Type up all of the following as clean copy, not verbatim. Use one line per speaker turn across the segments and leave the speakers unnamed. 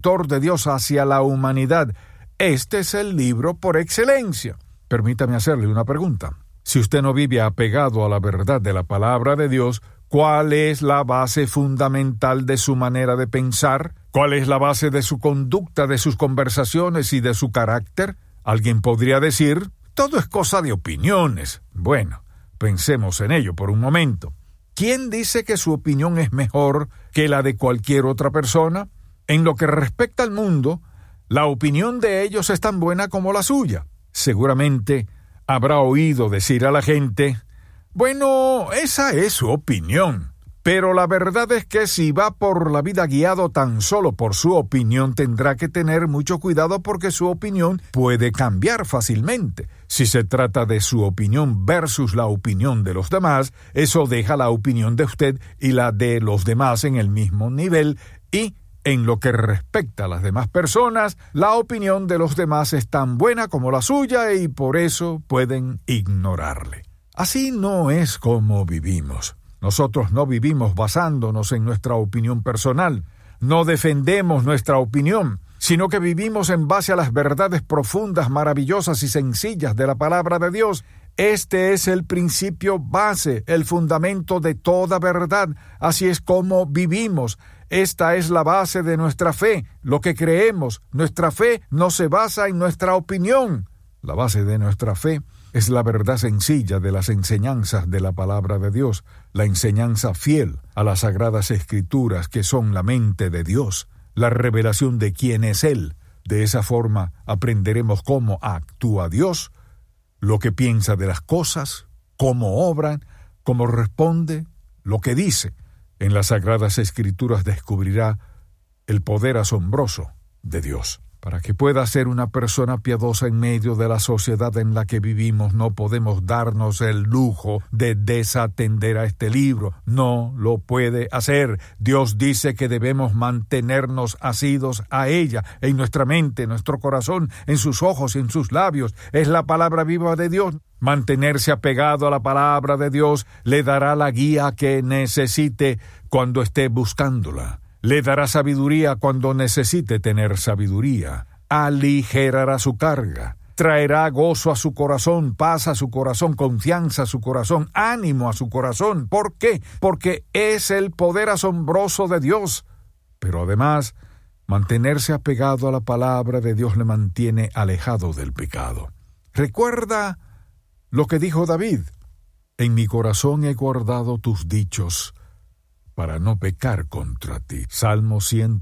conductor de Dios hacia la humanidad. Este es el libro por excelencia. Permítame hacerle una pregunta. Si usted no vive apegado a la verdad de la palabra de Dios, ¿cuál es la base fundamental de su manera de pensar? ¿Cuál es la base de su conducta, de sus conversaciones y de su carácter? Alguien podría decir, todo es cosa de opiniones. Bueno, pensemos en ello por un momento. ¿Quién dice que su opinión es mejor que la de cualquier otra persona? En lo que respecta al mundo, la opinión de ellos es tan buena como la suya. Seguramente habrá oído decir a la gente, bueno, esa es su opinión. Pero la verdad es que si va por la vida guiado tan solo por su opinión, tendrá que tener mucho cuidado porque su opinión puede cambiar fácilmente. Si se trata de su opinión versus la opinión de los demás, eso deja la opinión de usted y la de los demás en el mismo nivel y, en lo que respecta a las demás personas, la opinión de los demás es tan buena como la suya y por eso pueden ignorarle. Así no es como vivimos. Nosotros no vivimos basándonos en nuestra opinión personal, no defendemos nuestra opinión, sino que vivimos en base a las verdades profundas, maravillosas y sencillas de la palabra de Dios. Este es el principio base, el fundamento de toda verdad. Así es como vivimos. Esta es la base de nuestra fe, lo que creemos. Nuestra fe no se basa en nuestra opinión. La base de nuestra fe es la verdad sencilla de las enseñanzas de la palabra de Dios, la enseñanza fiel a las sagradas escrituras que son la mente de Dios, la revelación de quién es Él. De esa forma aprenderemos cómo actúa Dios, lo que piensa de las cosas, cómo obran, cómo responde, lo que dice. En las sagradas escrituras descubrirá el poder asombroso de Dios. Para que pueda ser una persona piadosa en medio de la sociedad en la que vivimos, no podemos darnos el lujo de desatender a este libro. No lo puede hacer. Dios dice que debemos mantenernos asidos a ella, en nuestra mente, en nuestro corazón, en sus ojos, en sus labios. Es la palabra viva de Dios. Mantenerse apegado a la palabra de Dios le dará la guía que necesite cuando esté buscándola. Le dará sabiduría cuando necesite tener sabiduría. Aligerará su carga. Traerá gozo a su corazón, paz a su corazón, confianza a su corazón, ánimo a su corazón. ¿Por qué? Porque es el poder asombroso de Dios. Pero además, mantenerse apegado a la palabra de Dios le mantiene alejado del pecado. Recuerda lo que dijo David. En mi corazón he guardado tus dichos para no pecar contra ti. Salmo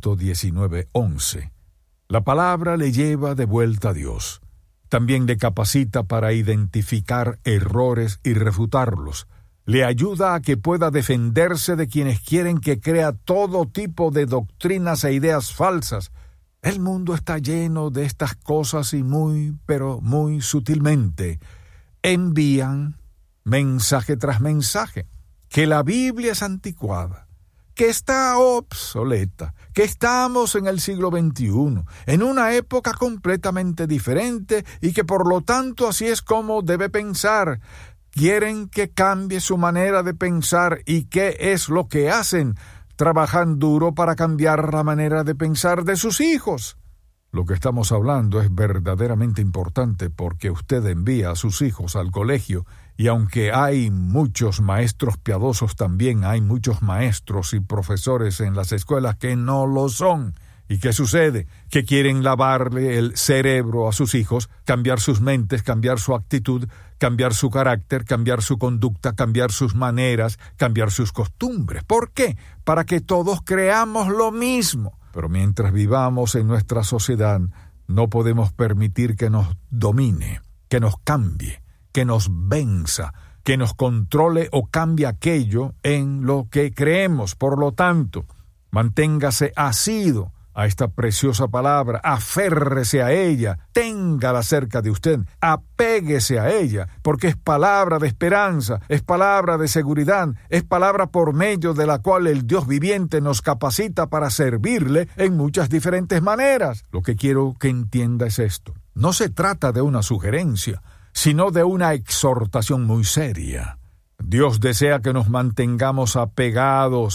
119:11. La palabra le lleva de vuelta a Dios. También le capacita para identificar errores y refutarlos. Le ayuda a que pueda defenderse de quienes quieren que crea todo tipo de doctrinas e ideas falsas. El mundo está lleno de estas cosas y pero muy sutilmente envían mensaje tras mensaje. Que la Biblia es anticuada, que está obsoleta, que estamos en el siglo XXI, en una época completamente diferente y que por lo tanto así es como debe pensar. Quieren que cambie su manera de pensar y ¿qué es lo que hacen? Trabajan duro para cambiar la manera de pensar de sus hijos. Lo que estamos hablando es verdaderamente importante porque usted envía a sus hijos al colegio y aunque hay muchos maestros piadosos, también hay muchos maestros y profesores en las escuelas que no lo son. ¿Y qué sucede? Que quieren lavarle el cerebro a sus hijos, cambiar sus mentes, cambiar su actitud, cambiar su carácter, cambiar su conducta, cambiar sus maneras, cambiar sus costumbres. ¿Por qué? Para que todos creamos lo mismo. Pero mientras vivamos en nuestra sociedad, no podemos permitir que nos domine, que nos cambie, que nos venza, que nos controle o cambie aquello en lo que creemos. Por lo tanto, manténgase asido a esta preciosa palabra, aférrese a ella, téngala cerca de usted, apéguese a ella, porque es palabra de esperanza, es palabra de seguridad, es palabra por medio de la cual el Dios viviente nos capacita para servirle en muchas diferentes maneras. Lo que quiero que entienda es esto. No se trata de una sugerencia, sino de una exhortación muy seria. Dios desea que nos mantengamos apegados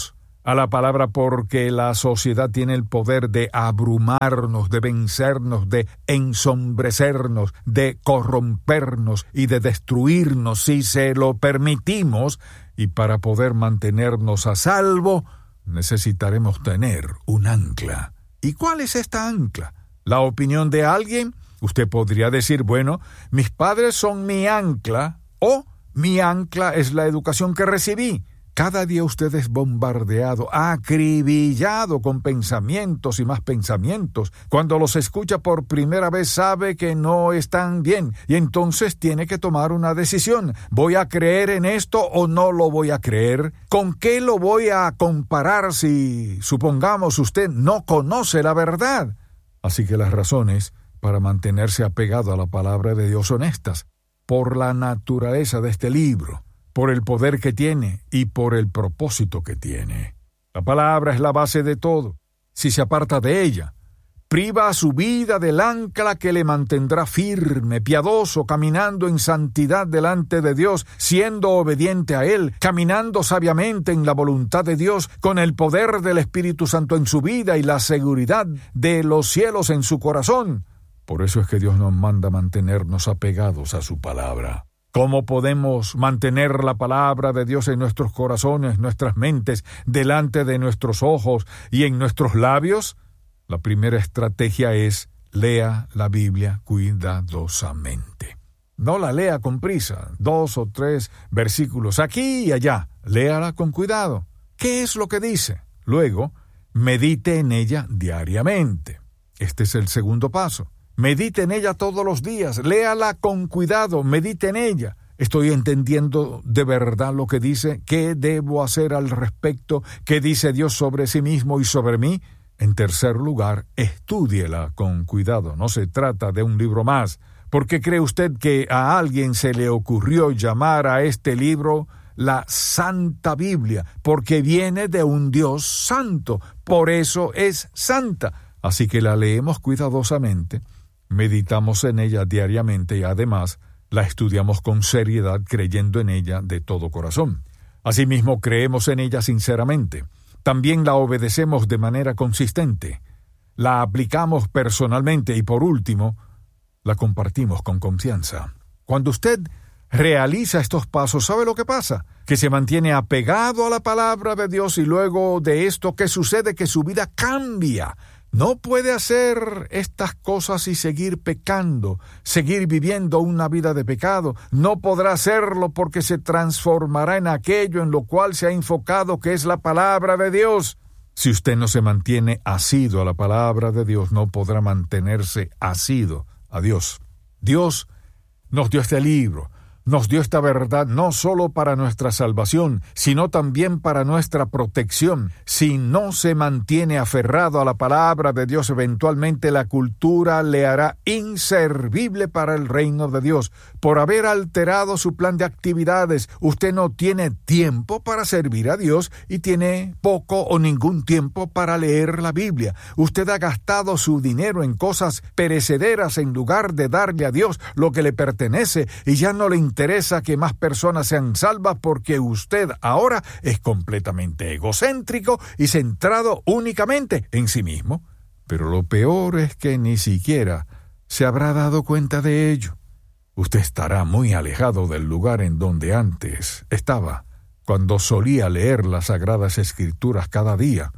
a la palabra porque la sociedad tiene el poder de abrumarnos, de vencernos, de ensombrecernos, de corrompernos y de destruirnos si se lo permitimos, y para poder mantenernos a salvo necesitaremos tener un ancla. ¿Y cuál es esta ancla? ¿La opinión de alguien? Usted podría decir, bueno, mis padres son mi ancla, o mi ancla es la educación que recibí. Cada día usted es bombardeado, acribillado con pensamientos y más pensamientos. Cuando los escucha por primera vez sabe que no están bien y entonces tiene que tomar una decisión. ¿Voy a creer en esto o no lo voy a creer? ¿Con qué lo voy a comparar si, supongamos, usted no conoce la verdad? Así que las razones para mantenerse apegado a la palabra de Dios son estas: por la naturaleza de este libro, por el poder que tiene y por el propósito que tiene. La palabra es la base de todo. Si se aparta de ella, priva a su vida del ancla que le mantendrá firme, piadoso, caminando en santidad delante de Dios, siendo obediente a Él, caminando sabiamente en la voluntad de Dios, con el poder del Espíritu Santo en su vida y la seguridad de los cielos en su corazón. Por eso es que Dios nos manda mantenernos apegados a su palabra. ¿Cómo podemos mantener la palabra de Dios en nuestros corazones, nuestras mentes, delante de nuestros ojos y en nuestros labios? La primera estrategia es: lea la Biblia cuidadosamente. No la lea con prisa, 2 o 3 versículos aquí y allá. Léala con cuidado. ¿Qué es lo que dice? Luego, medite en ella diariamente. Este es el segundo paso. Medite en ella todos los días, léala con cuidado, medite en ella. ¿Estoy entendiendo de verdad lo que dice? ¿Qué debo hacer al respecto? ¿Qué dice Dios sobre sí mismo y sobre mí? En tercer lugar, estúdiela con cuidado. No se trata de un libro más. ¿Por qué cree usted que a alguien se le ocurrió llamar a este libro la Santa Biblia? Porque viene de un Dios santo, por eso es santa. Así que la leemos cuidadosamente, meditamos en ella diariamente y además la estudiamos con seriedad, creyendo en ella de todo corazón. Asimismo, creemos en ella sinceramente. También la obedecemos de manera consistente. La aplicamos personalmente y, por último, la compartimos con confianza. Cuando usted realiza estos pasos, ¿sabe lo que pasa? Que se mantiene apegado a la palabra de Dios y luego de esto, ¿qué sucede? Que su vida cambia. No puede hacer estas cosas y seguir pecando, seguir viviendo una vida de pecado. No podrá hacerlo porque se transformará en aquello en lo cual se ha enfocado, que es la palabra de Dios. Si usted no se mantiene asido a la palabra de Dios, no podrá mantenerse asido a Dios. Dios nos dio este libro, nos dio esta verdad no solo para nuestra salvación, sino también para nuestra protección. Si no se mantiene aferrado a la palabra de Dios, eventualmente la cultura le hará inservible para el reino de Dios. Por haber alterado su plan de actividades, usted no tiene tiempo para servir a Dios y tiene poco o ningún tiempo para leer la Biblia. Usted ha gastado su dinero en cosas perecederas en lugar de darle a Dios lo que le pertenece, y ya no le interesa que más personas sean salvas porque usted ahora es completamente egocéntrico y centrado únicamente en sí mismo. Pero lo peor es que ni siquiera se habrá dado cuenta de ello. Usted estará muy alejado del lugar en donde antes estaba, cuando solía leer las Sagradas Escrituras cada día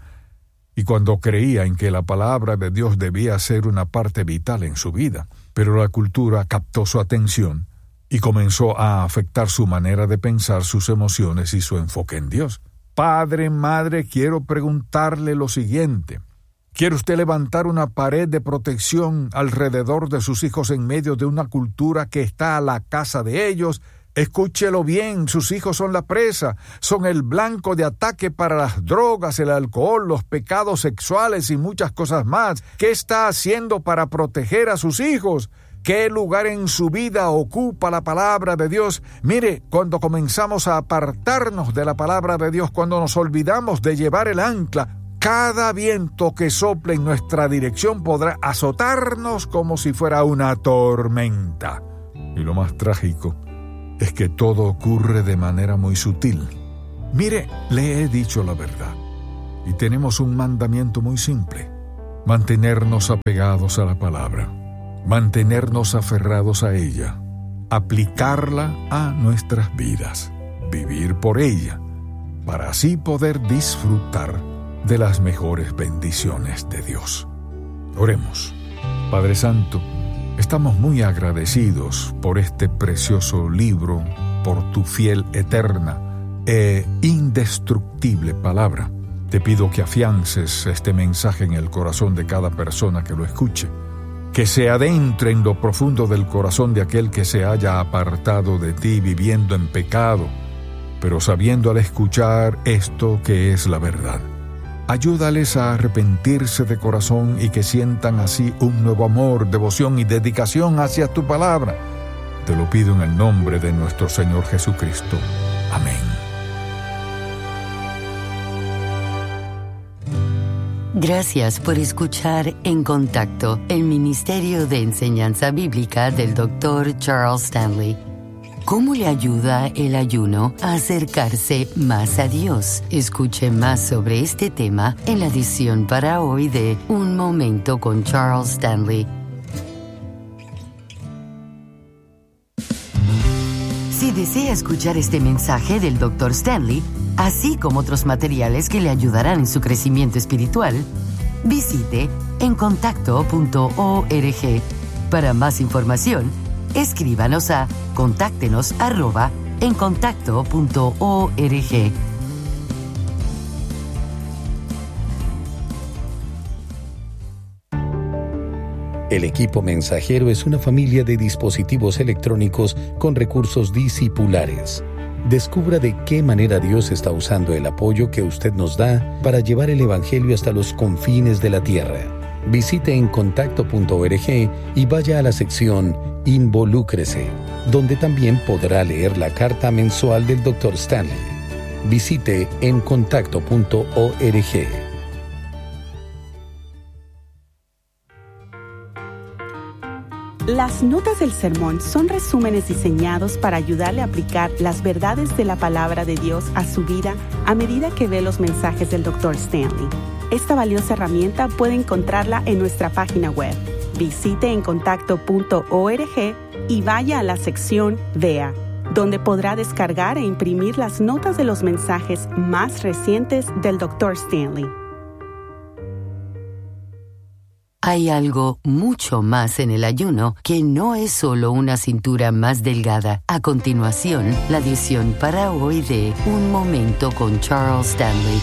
y cuando creía en que la palabra de Dios debía ser una parte vital en su vida. Pero la cultura captó su atención y comenzó a afectar su manera de pensar, sus emociones y su enfoque en Dios. Padre, madre, quiero preguntarle lo siguiente. ¿Quiere usted levantar una pared de protección alrededor de sus hijos en medio de una cultura que está a la caza de ellos? Escúchelo bien, sus hijos son la presa, son el blanco de ataque para las drogas, el alcohol, los pecados sexuales y muchas cosas más. ¿Qué está haciendo para proteger a sus hijos? ¿Qué lugar en su vida ocupa la palabra de Dios? Mire, cuando comenzamos a apartarnos de la palabra de Dios, cuando nos olvidamos de llevar el ancla, cada viento que sople en nuestra dirección podrá azotarnos como si fuera una tormenta. Y lo más trágico es que todo ocurre de manera muy sutil. Mire, le he dicho la verdad. y tenemos un mandamiento muy simple: mantenernos apegados a la palabra, mantenernos aferrados a ella, aplicarla a nuestras vidas, vivir por ella, para así poder disfrutar de las mejores bendiciones de Dios. Oremos. Padre Santo, estamos muy agradecidos por este precioso libro, por tu fiel, eterna e indestructible palabra. Te pido que afiances este mensaje en el corazón de cada persona que lo escuche, que se adentre en lo profundo del corazón de aquel que se haya apartado de ti viviendo en pecado, pero sabiendo al escuchar esto que es la verdad. Ayúdales a arrepentirse de corazón y que sientan así un nuevo amor, devoción y dedicación hacia tu palabra. Te lo pido en el nombre de nuestro Señor Jesucristo. Amén.
Gracias por escuchar En Contacto, el Ministerio de Enseñanza Bíblica del Dr. Charles Stanley. ¿Cómo le ayuda el ayuno a acercarse más a Dios? Escuche más sobre este tema en la edición para hoy de Un Momento con Charles Stanley. Si desea escuchar este mensaje del Dr. Stanley, así como otros materiales que le ayudarán en su crecimiento espiritual, visite encontacto.org. Para más información, escríbanos a contáctenos@encontacto.org.
El equipo mensajero es una familia de dispositivos electrónicos con recursos discipulares. Descubra de qué manera Dios está usando el apoyo que usted nos da para llevar el Evangelio hasta los confines de la tierra. Visite encontacto.org y vaya a la sección Involúcrese, donde también podrá leer la carta mensual del Dr. Stanley. Visite encontacto.org.
Las notas del sermón son resúmenes diseñados para ayudarle a aplicar las verdades de la palabra de Dios a su vida a medida que ve los mensajes del Dr. Stanley. Esta valiosa herramienta puede encontrarla en nuestra página web. Visite encontacto.org y vaya a la sección Vea, donde podrá descargar e imprimir las notas de los mensajes más recientes del Dr. Stanley.
Hay algo mucho más en el ayuno que no es solo una cintura más delgada. A continuación, la edición para hoy de Un Momento con Charles Stanley.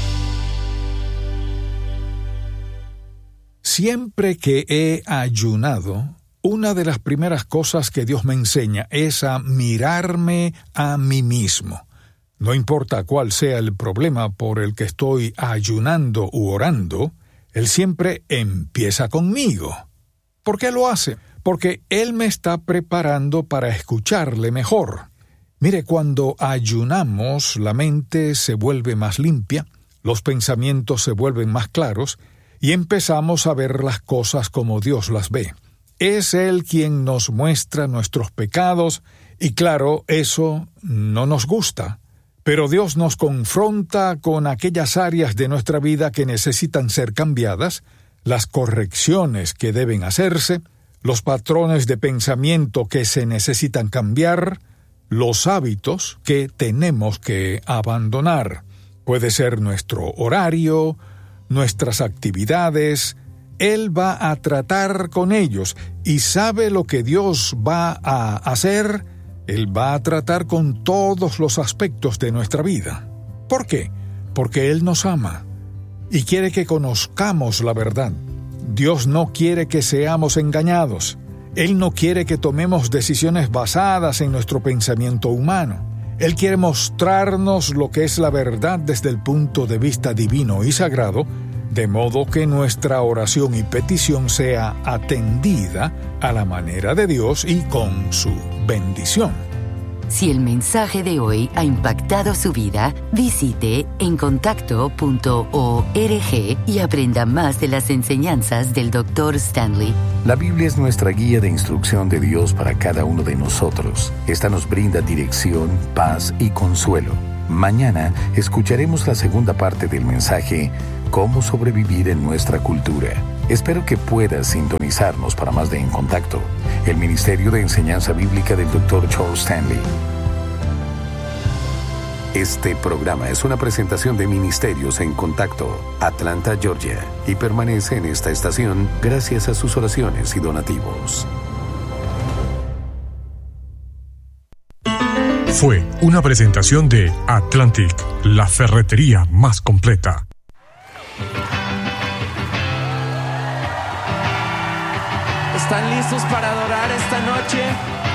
Siempre que he ayunado, una de las primeras cosas que Dios me enseña es a mirarme a mí mismo. No importa cuál sea el problema por el que estoy ayunando u orando, Él siempre empieza conmigo. ¿Por qué lo hace? Porque Él me está preparando para escucharle mejor. Mire, cuando ayunamos, la mente se vuelve más limpia, los pensamientos se vuelven más claros, y empezamos a ver las cosas como Dios las ve. Es Él quien nos muestra nuestros pecados, y claro, eso no nos gusta. Pero Dios nos confronta con aquellas áreas de nuestra vida que necesitan ser cambiadas, las correcciones que deben hacerse, los patrones de pensamiento que se necesitan cambiar, los hábitos que tenemos que abandonar. Puede ser nuestro horario, nuestras actividades. Él va a tratar con ellos y sabe lo que Dios va a hacer. Él va a tratar con todos los aspectos de nuestra vida. ¿Por qué? Porque Él nos ama y quiere que conozcamos la verdad. Dios no quiere que seamos engañados. Él no quiere que tomemos decisiones basadas en nuestro pensamiento humano. Él quiere mostrarnos lo que es la verdad desde el punto de vista divino y sagrado, de modo que nuestra oración y petición sea atendida a la manera de Dios y con su bendición.
Si el mensaje de hoy ha impactado su vida, visite encontacto.org y aprenda más de las enseñanzas del Dr. Stanley.
La Biblia es nuestra guía de instrucción de Dios para cada uno de nosotros. Esta nos brinda dirección, paz y consuelo. Mañana escucharemos la segunda parte del mensaje cómo sobrevivir en nuestra cultura. Espero que puedas sintonizarnos para más de En Contacto, el Ministerio de Enseñanza Bíblica del Dr. Charles Stanley. Este programa es una presentación de Ministerios en Contacto, Atlanta, Georgia, y permanece en esta estación gracias a sus oraciones y donativos.
Fue una presentación de Atlantic, la ferretería más completa.
¿Están listos para adorar esta noche?